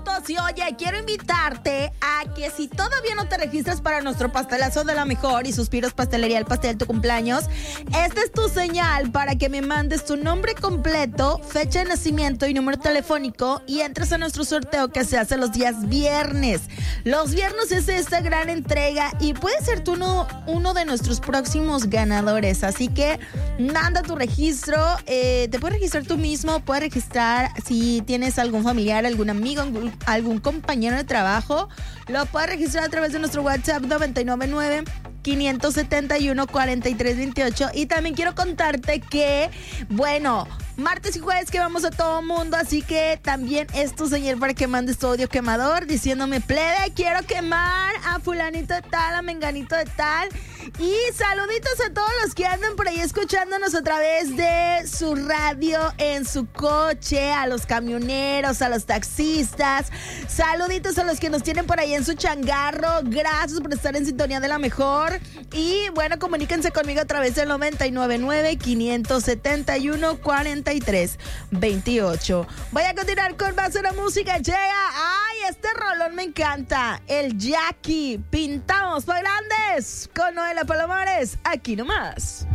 minutos y oye, quiero invitarte a que si todavía no te registras para nuestro pastelazo de la mejor y Suspiros Pastelería, el pastel de tu cumpleaños, esta es tu señal para que me mandes tu nombre completo, fecha de nacimiento y número telefónico y entres a nuestro sorteo que se hace los días viernes. Los viernes es esta gran entrega y puedes ser tú uno de nuestros próximos ganadores, así que manda tu registro, te puedes registrar tú mismo, puedes registrar si tienes algún familiar, algún amigo, algún compañero de trabajo, lo puedes registrar a través de nuestro WhatsApp 999 571 4328. Y también quiero contarte que, bueno, martes y jueves que vamos a todo mundo, así que también es tu señal para que mandes tu audio quemador diciéndome: plebe, quiero quemar a fulanito de tal, a menganito de tal. Y saluditos a todos los que andan por ahí escuchándonos a través de su radio en su coche, a los camioneros, a los taxistas. Saluditos a los que nos tienen por ahí en su changarro. Gracias por estar en sintonía de la mejor. Y bueno, comuníquense conmigo a través del 999 571 4328. Voy a continuar con más de la música. Llega, ay, este rolón me encanta. El Jackie, pintamos para grandes con Noela Palomares, aquí nomás.